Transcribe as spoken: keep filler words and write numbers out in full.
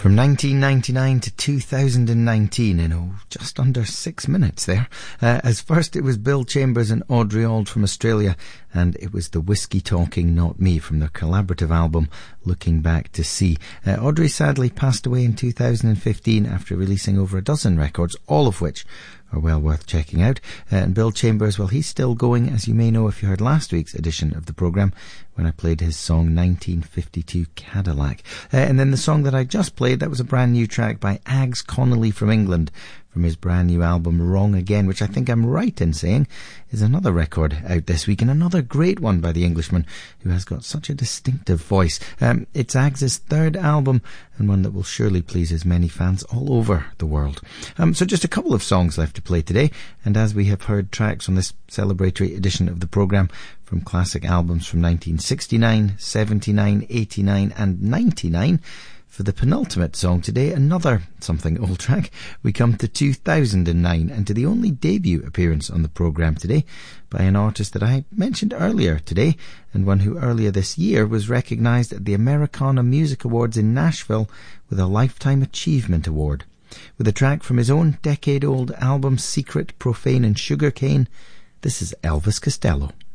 From nineteen ninety-nine to two thousand nineteen, in oh, just under six minutes there. Uh, as first it was Bill Chambers and Audrey Auld from Australia, and it was the Whiskey Talking Not Me from their collaborative album Looking Back to See. Uh, Audrey sadly passed away in two thousand fifteen after releasing over a dozen records, all of which are well worth checking out. Uh, and Bill Chambers, well, he's still going, as you may know if you heard last week's edition of the programme when I played his song nineteen fifty-two Cadillac. Uh, and then the song that I just played, that was a brand new track by Ags Connolly from England from his brand new album Wrong Again, which I think I'm right in saying is another record out this week, and another great one by the Englishman who has got such a distinctive voice. Um, it's Ags' third album, and one that will surely please his many fans all over the world. Um, so just a couple of songs left to play today, and as we have heard tracks on this celebratory edition of the programme from classic albums from nineteen sixty-nine, seventy-nine, eighty-nine and ninety-nine, for the penultimate song today, another something old track, we come to two thousand nine and to the only debut appearance on the programme today by an artist that I mentioned earlier today, and one who earlier this year was recognised at the Americana Music Awards in Nashville with a Lifetime Achievement Award. With a track from his own decade-old album Secret, Profane and Sugarcane, this is Elvis Costello.